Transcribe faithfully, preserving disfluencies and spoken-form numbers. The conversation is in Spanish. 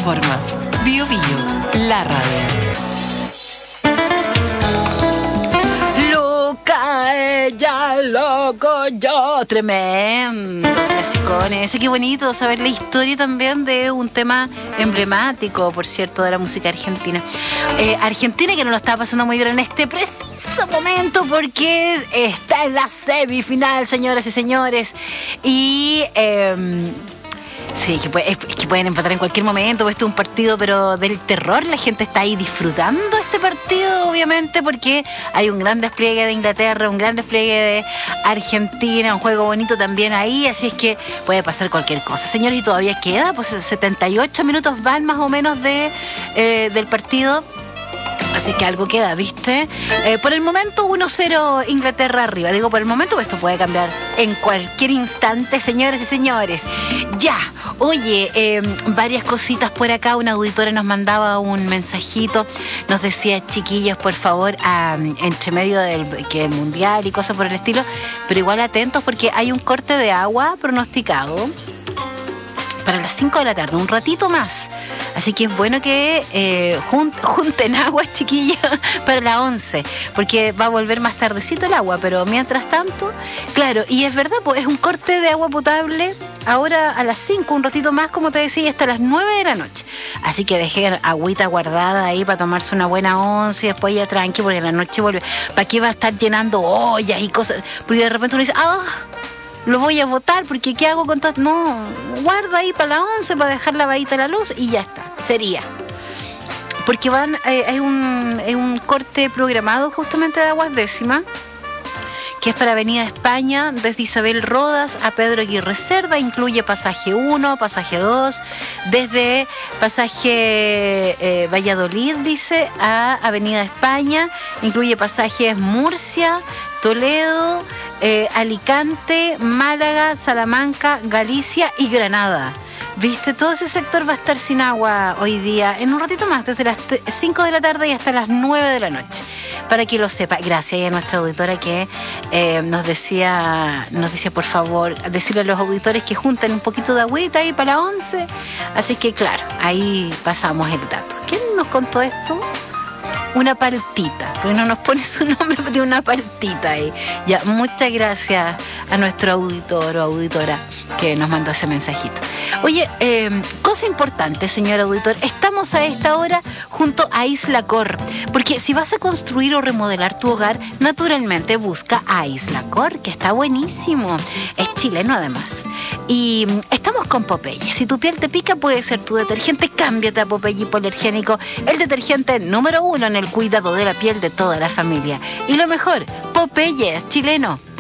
plataformas. Bio Bio, la radio. Loca ella, loco yo. Tremendo clasicones. Qué bonito saber la historia también de un tema emblemático, por cierto, de la música argentina. Eh, Argentina que no lo está pasando muy bien en este preciso momento porque está en la semifinal, señoras y señores. Y... Eh, Sí, que, puede, es, es que pueden empatar en cualquier momento. Este es un partido, pero del terror. La gente está ahí disfrutando este partido, obviamente, porque hay un gran despliegue de Inglaterra, un gran despliegue de Argentina, un juego bonito también ahí. Así es que puede pasar cualquier cosa. Señores, y todavía queda, pues setenta y ocho minutos van más o menos de eh, del partido. Así que algo queda, ¿viste? Eh, por el momento uno cero Inglaterra arriba. Digo por el momento, pues esto puede cambiar en cualquier instante, señores y señores. Ya, oye, eh, varias cositas por acá. Una auditora nos mandaba un mensajito. Nos decía, chiquillos, por favor, a, entre medio del que el mundial y cosas por el estilo, pero igual atentos porque hay un corte de agua pronosticado para las cinco de la tarde, un ratito más. Así que es bueno que eh, jun- junten agua, chiquillos, para las once, porque va a volver más tardecito el agua, pero mientras tanto, claro, y es verdad, pues es un corte de agua potable ahora a las cinco, un ratito más, como te decía, hasta las nueve de la noche. Así que dejen agüita guardada ahí para tomarse una buena once y después ya tranqui, porque en la noche vuelve. ¿Para qué va a estar llenando ollas y cosas? Porque de repente uno dice, ah, lo voy a botar porque ¿qué hago con todo? No, guarda ahí para la once para dejar lavadita la luz y ya está, sería. Porque van, eh, hay, un, hay un corte programado justamente de aguas décimas, que es para Avenida España, desde Isabel Rodas a Pedro Aguirre Cerda, incluye pasaje uno, pasaje dos, desde pasaje eh, Valladolid, dice, a Avenida España, incluye pasajes Murcia, Toledo, eh, Alicante, Málaga, Salamanca, Galicia y Granada. ¿Viste? Todo ese sector va a estar sin agua hoy día, en un ratito más, desde las cinco de la tarde y hasta las nueve de la noche, para que lo sepa. Gracias a nuestra auditora que eh, nos decía, nos decía por favor, decirle a los auditores que junten un poquito de agüita ahí para la once. Así que claro, ahí pasamos el dato. ¿Quién nos contó esto? Una paltita, porque no nos pone su nombre, pero tiene una paltita ahí. Ya, muchas gracias a nuestro auditor o auditora que nos mandó ese mensajito. Oye, eh, cosa importante, señor auditor, estamos a esta hora junto a Isla Cor, porque si vas a construir o remodelar tu hogar, naturalmente busca a Isla Cor, que está buenísimo. Es chileno además. Y estamos con Popeye. Si tu piel te pica, puede ser tu detergente. Cámbiate a Popeye hipoalergénico, el detergente número uno en el cuidado de la piel de toda la familia. Y lo mejor, Popeye es chileno.